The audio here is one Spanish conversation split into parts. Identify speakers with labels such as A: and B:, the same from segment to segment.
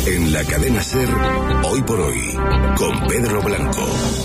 A: En la cadena SER, Hoy por Hoy, con Pedro Blanco.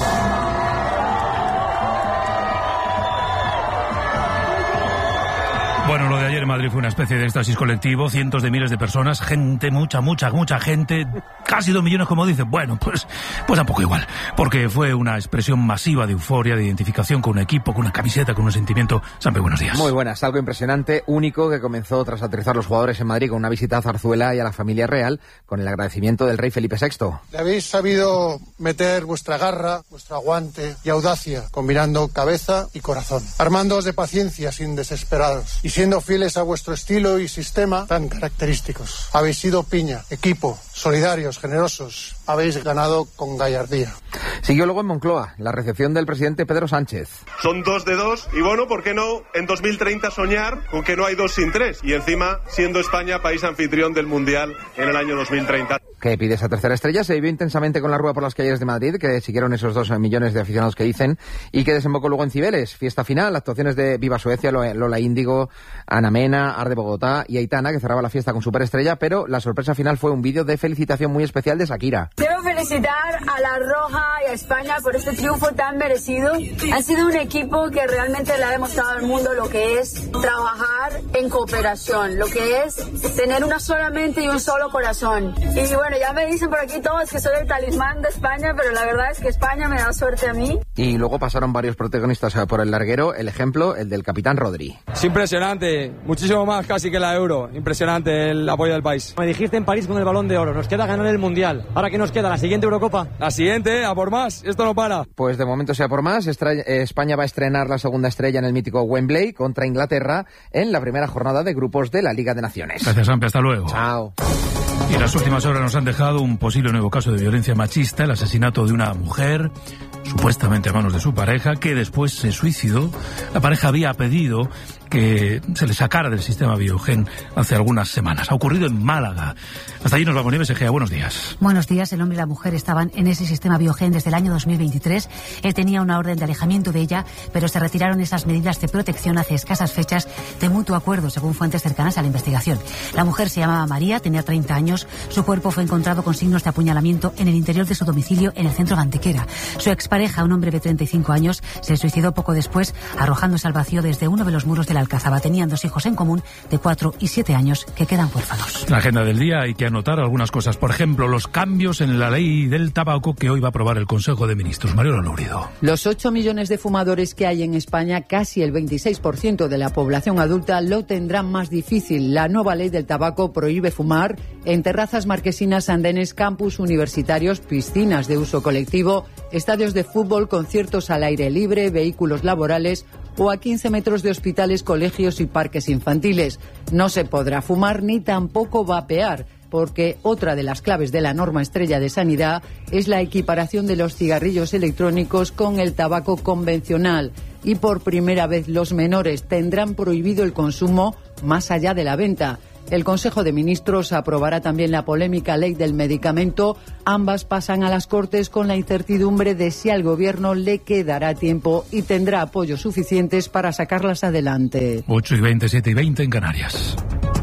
B: Bueno, lo de ayer en Madrid fue una especie de éxtasis colectivo, cientos de miles de personas, gente, mucha gente, casi 2 millones como dicen. Bueno, pues tampoco igual, porque fue una expresión masiva de euforia, de identificación con un equipo, con una camiseta, con un sentimiento. Sampe, buenos días.
C: Muy buenas, algo impresionante, único, que comenzó tras aterrizar los jugadores en Madrid con una visita a Zarzuela y a la familia real, con el agradecimiento del rey Felipe VI.
D: Le habéis sabido meter vuestra garra, vuestro aguante y audacia, combinando cabeza y corazón, armándoos de paciencia sin desesperados y siendo fieles a vuestro estilo y sistema tan característicos. Habéis sido piña, equipo, solidarios, generosos. Habéis ganado con gallardía.
C: Siguió luego en Moncloa la recepción del presidente Pedro Sánchez.
E: Son 2 de 2 y bueno, ¿por qué no en 2030 soñar con que no hay 2 sin 3? Y encima siendo España país anfitrión del Mundial en el año 2030.
C: Que pide esa tercera estrella se vivió intensamente con la rueda por las calles de Madrid, que siguieron esos 2 millones de aficionados que dicen, y que desembocó luego en Cibeles. Fiesta final, actuaciones de Viva Suecia, Lola Índigo, Ana Mena, Arde Bogotá y Aitana, que cerraba la fiesta con superestrella, pero la sorpresa final fue un vídeo de felicitación muy especial de Shakira.
F: Quiero felicitar a La Roja y a España por este triunfo tan merecido. Han sido un equipo que realmente le ha demostrado al mundo lo que es trabajar en cooperación, lo que es tener una sola mente y un solo corazón. Y bueno, ya me dicen por aquí todos que soy el talismán de España, pero la verdad es que España me da suerte a mí.
C: Y luego pasaron varios protagonistas por el larguero, el ejemplo, el del capitán Rodri.
G: Es impresionante, muchísimo más casi que la Euro, impresionante el apoyo del país.
H: Me dijiste en París con el Balón de Oro, nos queda ganar el Mundial. ¿Ahora qué nos queda? ¿La siguiente Eurocopa?
G: La siguiente, a por más, esto no para.
C: Pues de momento sea por más, España va a estrenar la segunda estrella en el mítico Wembley contra Inglaterra en la primera jornada de grupos de la Liga de Naciones.
B: Gracias, Sampe, hasta luego.
C: Chao.
B: Y las últimas horas nos han dejado un posible nuevo caso de violencia machista, el asesinato de una mujer, supuestamente a manos de su pareja, que después se suicidó. La pareja había pedido que se le sacara del sistema Biogen hace algunas semanas. Ha ocurrido en Málaga. Hasta allí nos vamos, Nieves Egea. Buenos días.
I: Buenos días. El hombre y la mujer estaban en ese sistema Biogen desde el año 2023. Él tenía una orden de alejamiento de ella, pero se retiraron esas medidas de protección hace escasas fechas de mutuo acuerdo, según fuentes cercanas a la investigación. La mujer se llamaba María, tenía 30 años. Su cuerpo fue encontrado con signos de apuñalamiento en el interior de su domicilio en el centro de Antequera. Su expareja, un hombre de 35 años, se suicidó poco después, arrojándose al vacío desde uno de los muros de la Alcazaba. Tenían 2 hijos en común de 4 y 7 años que quedan huérfanos.
B: En la agenda del día hay que anotar algunas cosas. Por ejemplo, los cambios en la ley del tabaco que hoy va a aprobar el Consejo de Ministros. Mariola Lourido.
J: Los 8 millones de fumadores que hay en España, casi el 26% de la población adulta, lo tendrán más difícil. La nueva ley del tabaco prohíbe fumar en terrazas marquesinas, andenes, campus universitarios, piscinas de uso colectivo, estadios de fútbol, conciertos al aire libre, vehículos laborales o a 15 metros de hospitales, colegios y parques infantiles. No se podrá fumar ni tampoco vapear, porque otra de las claves de la norma estrella de sanidad es la equiparación de los cigarrillos electrónicos con el tabaco convencional. Y por primera vez los menores tendrán prohibido el consumo más allá de la venta. El Consejo de Ministros aprobará también la polémica ley del medicamento. Ambas pasan a las Cortes con la incertidumbre de si al Gobierno le quedará tiempo y tendrá apoyos suficientes para sacarlas adelante.
B: 8:20, 7:20 en Canarias.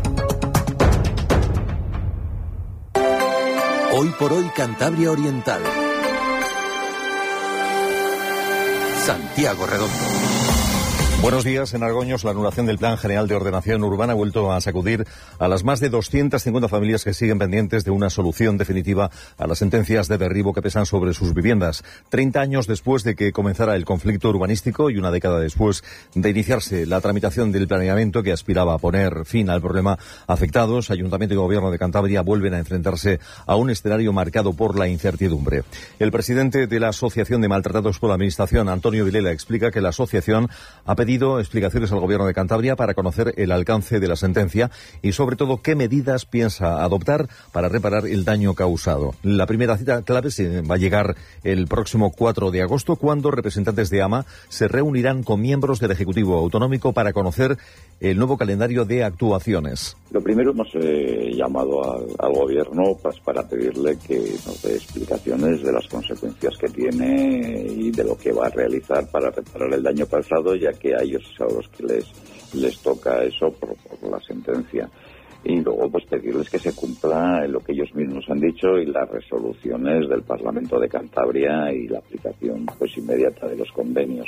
A: Hoy por hoy, Cantabria Oriental. Santiago Redondo.
K: Buenos días. En Argoños, la anulación del Plan General de Ordenación Urbana ha vuelto a sacudir a las más de 250 familias que siguen pendientes de una solución definitiva a las sentencias de derribo que pesan sobre sus viviendas. 30 años después de que comenzara el conflicto urbanístico y una década después de iniciarse la tramitación del planeamiento que aspiraba a poner fin al problema, afectados, Ayuntamiento y Gobierno de Cantabria vuelven a enfrentarse a un escenario marcado por la incertidumbre. El presidente de la Asociación de Maltratados por la Administración, Antonio Vilela, explica que la asociación ha pedido explicaciones al Gobierno de Cantabria para conocer el alcance de la sentencia y, sobre todo, qué medidas piensa adoptar para reparar el daño causado. La primera cita clave va a llegar el próximo 4 de agosto, cuando representantes de AMA se reunirán con miembros del Ejecutivo Autonómico para conocer el nuevo calendario de actuaciones.
L: Lo primero, hemos llamado al Gobierno para pedirle que nos dé explicaciones de las consecuencias que tiene y de lo que va a realizar para reparar el daño causado, ya que a ellos es a los que les toca eso por la sentencia. y luego pues pedirles que se cumpla lo que ellos mismos han dicho y las resoluciones del Parlamento de Cantabria y la aplicación pues inmediata de los convenios.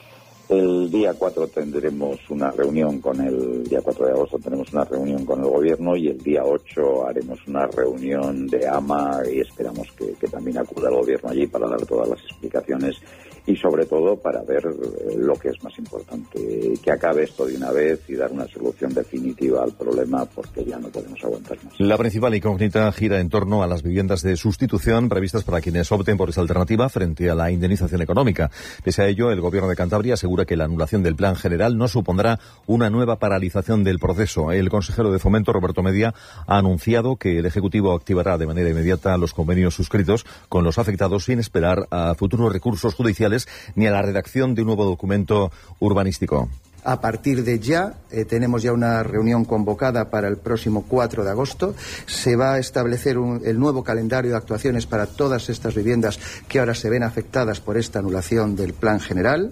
L: El día 4 tendremos una reunión día 4 de agosto tenemos una reunión con el Gobierno y el día 8 haremos una reunión de AMA y esperamos que también acuda el Gobierno allí para dar todas las explicaciones y sobre todo para ver lo que es más importante, que acabe esto de una vez y dar una solución definitiva al problema porque ya no podemos aguantar más.
K: La principal incógnita gira en torno a las viviendas de sustitución previstas para quienes opten por esa alternativa frente a la indemnización económica. Pese a ello, el Gobierno de Cantabria asegura que la anulación del Plan General no supondrá una nueva paralización del proceso. El consejero de Fomento, Roberto Media, ha anunciado que el Ejecutivo activará de manera inmediata los convenios suscritos con los afectados sin esperar a futuros recursos judiciales ni a la redacción de un nuevo documento urbanístico.
M: A partir de ya, tenemos ya una reunión convocada para el próximo 4 de agosto. Se va a establecer el nuevo calendario de actuaciones para todas estas viviendas que ahora se ven afectadas por esta anulación del Plan General.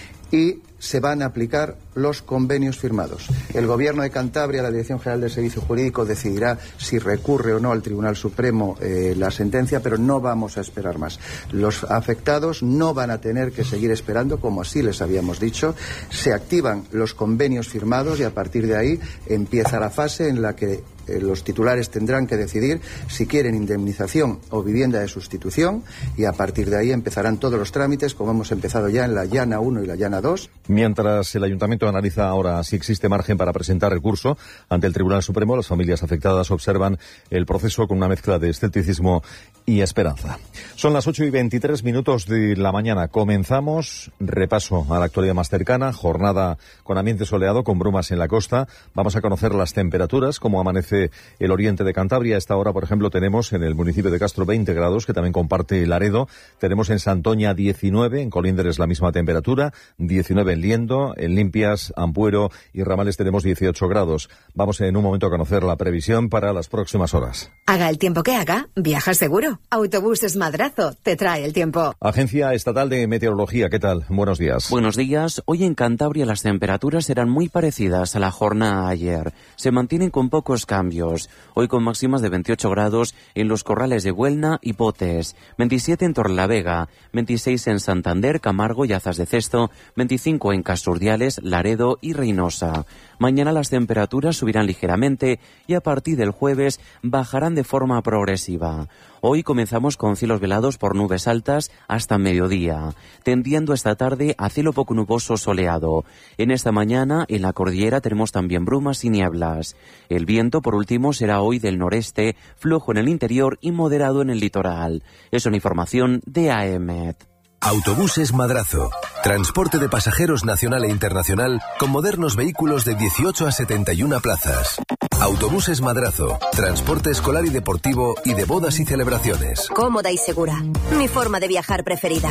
M: Y se van a aplicar los convenios firmados. El Gobierno de Cantabria, la Dirección General del Servicio Jurídico, decidirá si recurre o no al Tribunal Supremo la sentencia, pero no vamos a esperar más. Los afectados no van a tener que seguir esperando, como así les habíamos dicho. Se activan los convenios firmados y a partir de ahí empieza la fase en la que los titulares tendrán que decidir si quieren indemnización o vivienda de sustitución y a partir de ahí empezarán todos los trámites, como hemos empezado ya en la Llana 1 y la Llana 2.
K: Mientras el Ayuntamiento analiza ahora si existe margen para presentar recurso ante el Tribunal Supremo, las familias afectadas observan el proceso con una mezcla de escepticismo y esperanza. Son las 8:23 de la mañana. Comenzamos repaso a la actualidad más cercana, jornada con ambiente soleado, con brumas en la costa. Vamos a conocer las temperaturas, cómo amanece el oriente de Cantabria. A esta hora, por ejemplo, tenemos en el municipio de Castro 20 grados, que también comparte Laredo. Tenemos en Santoña 19, en Colíndres la misma temperatura, 19 en Liendo, en Limpias, Ampuero y Ramales tenemos 18 grados. Vamos en un momento a conocer la previsión para las próximas horas.
N: Haga el tiempo que haga, viaja seguro. Autobuses Madrazo te trae el tiempo.
K: Agencia Estatal de Meteorología, ¿qué tal? Buenos días.
O: Buenos días. Hoy en Cantabria las temperaturas serán muy parecidas a la jornada ayer. Se mantienen con pocos cambios. Hoy con máximas de 28 grados en los corrales de Buelna y Potes, 27 en Torrelavega, 26 en Santander, Camargo y Azas de Cesto, 25 en Casturdiales, Laredo y Reynosa. Mañana las temperaturas subirán ligeramente y a partir del jueves bajarán de forma progresiva. Hoy comenzamos con cielos velados por nubes altas hasta mediodía, tendiendo esta tarde a cielo poco nuboso soleado. En esta mañana, en la cordillera, tenemos también brumas y nieblas. El viento, por último, será hoy del noreste, flojo en el interior y moderado en el litoral. Es una información de AEMET.
A: Autobuses Madrazo. Transporte de pasajeros nacional e internacional con modernos vehículos de 18 a 71 plazas. Autobuses Madrazo. Transporte escolar y deportivo y de bodas y celebraciones.
N: Cómoda y segura. Mi forma de viajar preferida.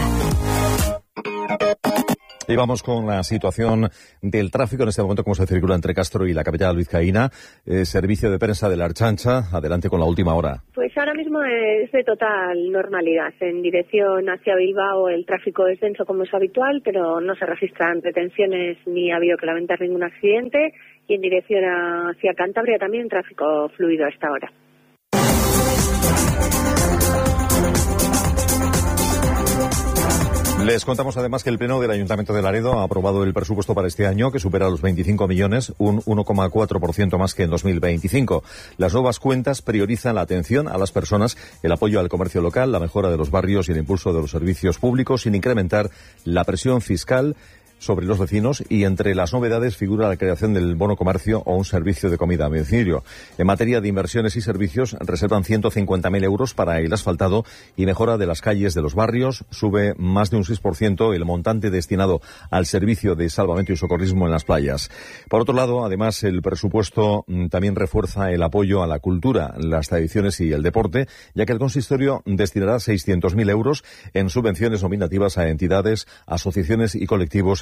K: Y vamos con la situación del tráfico en este momento, cómo se circula entre Castro y la capital vizcaína. Servicio de prensa de la Archancha, adelante con la última hora.
P: Pues ahora mismo es de total normalidad. En dirección hacia Bilbao el tráfico es denso como es habitual, pero no se registran retenciones ni ha habido que lamentar ningún accidente. Y en dirección hacia Cantabria también tráfico fluido a esta hora.
K: Les contamos además que el Pleno del Ayuntamiento de Laredo ha aprobado el presupuesto para este año, que supera los 25 millones, un 1,4% más que en 2025. Las nuevas cuentas priorizan la atención a las personas, el apoyo al comercio local, la mejora de los barrios y el impulso de los servicios públicos, sin incrementar la presión fiscal sobre los vecinos, y entre las novedades figura la creación del bono comercio o un servicio de comida a domicilio. En materia de inversiones y servicios, reservan 150.000 euros para el asfaltado y mejora de las calles de los barrios. Sube más de un 6% el montante destinado al servicio de salvamento y socorrismo en las playas. Por otro lado, además, el presupuesto también refuerza el apoyo a la cultura, las tradiciones y el deporte, ya que el consistorio destinará 600.000 euros en subvenciones nominativas a entidades, asociaciones y colectivos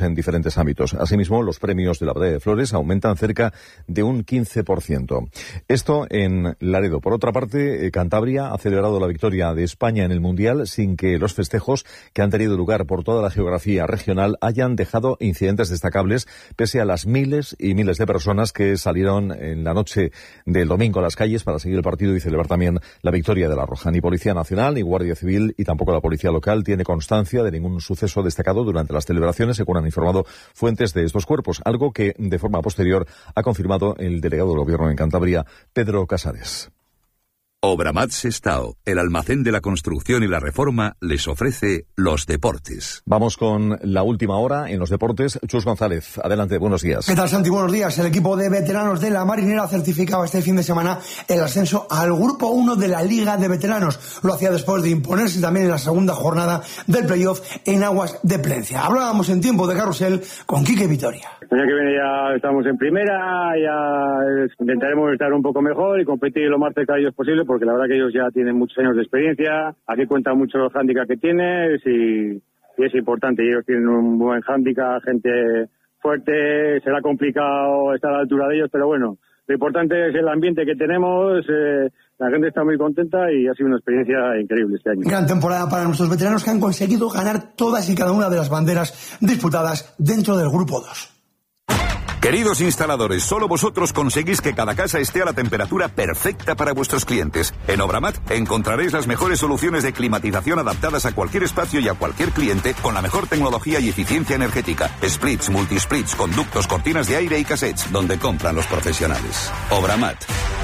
K: en diferentes ámbitos. Asimismo, los premios de la Batalla de Flores aumentan cerca de un 15%. Esto en Laredo. Por otra parte, Cantabria ha celebrado la victoria de España en el Mundial sin que los festejos que han tenido lugar por toda la geografía regional hayan dejado incidentes destacables, pese a las miles y miles de personas que salieron en la noche del domingo a las calles para seguir el partido y celebrar también la victoria de la Roja. Ni Policía Nacional, ni Guardia Civil y tampoco la Policía Local tiene constancia de ningún suceso destacado durante las celebraciones, según han informado fuentes de estos cuerpos, algo que de forma posterior ha confirmado el delegado del Gobierno en Cantabria, Pedro Casares.
Q: Obramat Sestao, el almacén de la construcción y la reforma, les ofrece los deportes.
K: Vamos con la última hora en los deportes. Chus González, adelante, buenos días.
R: ¿Qué tal, Santi? Buenos días. El equipo de veteranos de la Marinera certificaba este fin de semana el ascenso al Grupo 1 de la Liga de Veteranos. Lo hacía después de imponerse también en la segunda jornada del playoff en aguas de Plencia. Hablábamos en tiempo de carrusel con Quique Vitoria.
S: El año que viene ya estamos en primera, ya intentaremos estar un poco mejor y competir lo más cerca de ellos posible, porque la verdad que ellos ya tienen muchos años de experiencia, aquí cuentan mucho los hándicaps que tienes y es importante. Ellos tienen un buen hándicap, gente fuerte, será complicado estar a la altura de ellos, pero bueno, lo importante es el ambiente que tenemos, la gente está muy contenta y ha sido una experiencia increíble este año.
R: Gran temporada para nuestros veteranos que han conseguido ganar todas y cada una de las banderas disputadas dentro del Grupo 2.
Q: Queridos instaladores, solo vosotros conseguís que cada casa esté a la temperatura perfecta para vuestros clientes. En Obramat encontraréis las mejores soluciones de climatización adaptadas a cualquier espacio y a cualquier cliente con la mejor tecnología y eficiencia energética. Splits, multisplits, conductos, cortinas de aire y cassettes, donde compran los profesionales. Obramat,